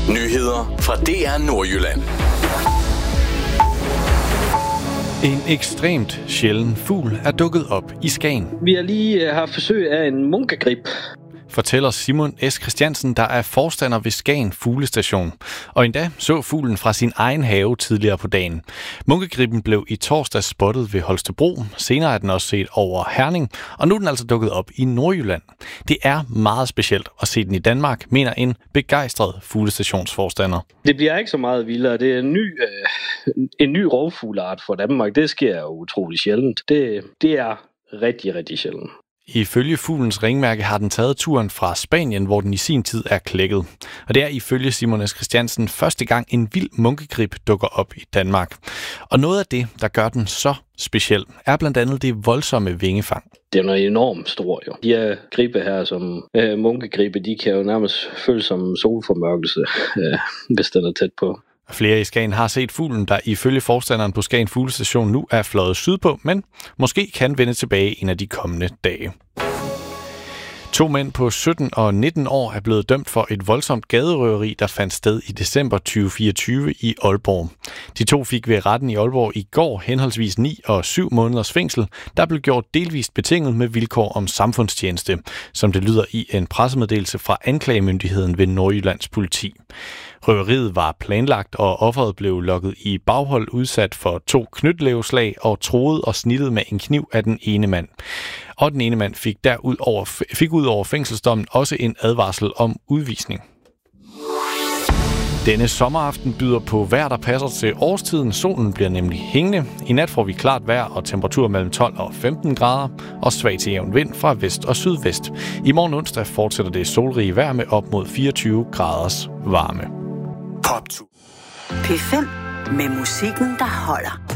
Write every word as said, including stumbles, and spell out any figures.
Nyheder fra D R Nordjylland. En ekstremt sjælden fugl er dukket op i Skagen. Vi har lige haft forsøg af en munkegrib. Fortæller Simon S. Christiansen, der er forstander ved Skagen Fuglestation. Og endda så fuglen fra sin egen have tidligere på dagen. Munkegriben blev i torsdag spottet ved Holstebro. Senere er den også set over Herning, og nu er den altså dukket op i Nordjylland. Det er meget specielt at se den i Danmark, mener en begejstret fuglestationsforstander. Det bliver ikke så meget vildere. Det er en ny, øh, en ny rovfugleart for Danmark. Det sker jo utrolig sjældent. Det, det er rigtig, rigtig sjældent. Ifølge fuglens ringmærke har den taget turen fra Spanien, hvor den i sin tid er klækket. Og det er ifølge Simon S. Christiansen første gang en vild munkegrib dukker op i Danmark. Og noget af det, der gør den så speciel, er blandt andet det voldsomme vingefang. Det er noget enormt stort jo. De her gribe her, som øh, munkegribe, de kan jo nærmest føles som solformørkelse, øh, hvis den er tæt på. Flere i Skagen har set fuglen, der ifølge forstanderen på Skagen Fuglestation nu er fløjet sydpå, men måske kan vende tilbage en af de kommende dage. To mænd på sytten og nitten år er blevet dømt for et voldsomt gaderøveri, der fandt sted i december tyve fireogtyve i Aalborg. De to fik ved retten i Aalborg i går henholdsvis ni og syv måneders fængsel, der blev gjort delvist betinget med vilkår om samfundstjeneste, som det lyder i en pressemeddelelse fra anklagemyndigheden ved Nordjyllands politi. Røveriet var planlagt, og offeret blev lokket i baghold udsat for to knytlæveslag og troet og snittet med en kniv af den ene mand. Og den ene mand fik derudover fik ud over fængselsdommen også en advarsel om udvisning. Denne sommeraften byder på vejr, der passer til årstiden. Solen bliver nemlig hængende. I nat får vi klart vejr og temperatur mellem tolv og femten grader og svag til jævn vind fra vest og sydvest. I morgen onsdag fortsætter det solrige vejr med op mod fireogtyve graders varme. P fem med musikken, der holder.